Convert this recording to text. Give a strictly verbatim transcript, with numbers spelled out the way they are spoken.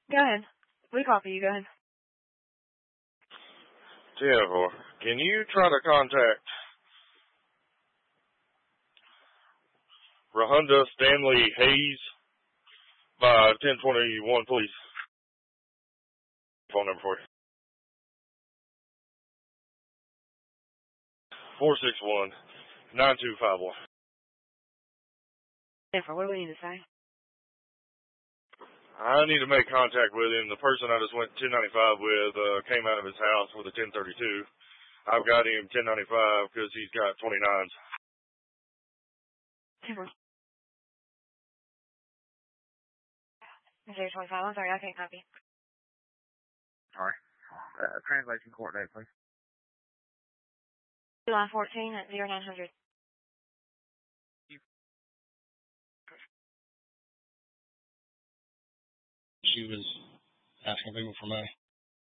Go ahead. We copy you. Go ahead. Jennifer, can you try to contact Rahunda Stanley Hayes by ten twenty-one, please? Phone number for you. four six one, nine two five one. Jennifer, what do we need to say? I need to make contact with him. The person I just went ten ninety-five with uh, came out of his house with a ten thirty-two. I've got him ten ninety-five because he's got twenty-nines. Jennifer. zero twenty-five. I'm sorry, I can't copy. Sorry. Uh, translation court date, please. July fourteenth at zero nine hundred. She was asking people for money.